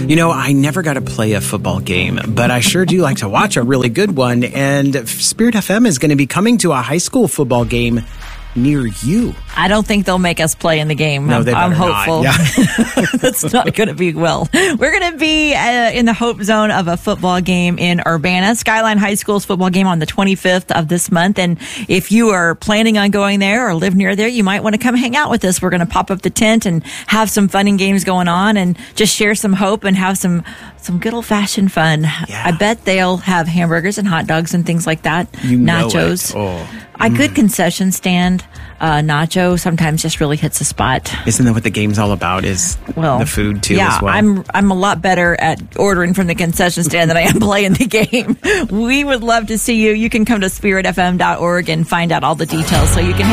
I never got to play a football game, but I sure do like to watch a really good one. And Spirit FM is going to be coming to a high school football game near you. I don't think they'll make us play in the game. No, I'm hopeful. Not. Yeah. That's not going to be well. We're going to be in the hope zone of a football game in Urbana. Skyline High School's football game on the 25th of this month. And if you are planning on going there or live near there, you might want to come hang out with us. We're going to pop up the tent and have some fun and games going on and just share some hope and have some good old-fashioned fun. Yeah. I bet they'll have hamburgers and hot dogs and things like that. Nachos. A good concession stand, nacho sometimes just really hits a spot. Isn't that what the game's all about? Is the food too as well? I'm a lot better at ordering from the concession stand than I am playing the game. We would love to see you. You can come to spiritfm.org and find out all the details so you can